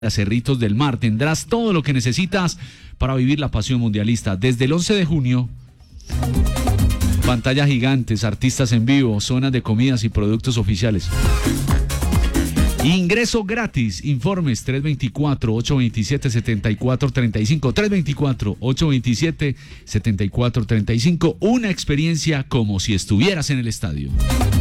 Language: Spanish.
Cerritos del Mar. Tendrás todo lo que necesitas para vivir la pasión mundialista. Desde el 11 de junio, pantallas gigantes, artistas en vivo, zonas de comidas y productos oficiales. Ingreso gratis. Informes 324-827-7435. 324-827-7435. Una experiencia como si estuvieras en el estadio.